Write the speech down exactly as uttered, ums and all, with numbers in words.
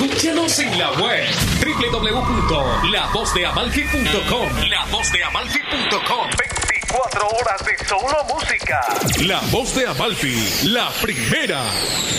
Escúchanos en la web doble u doble u doble u punto la voz de amalfi punto com. la voz de amalfi punto com. veinticuatro horas de solo música. La Voz de Amalfi, la primera.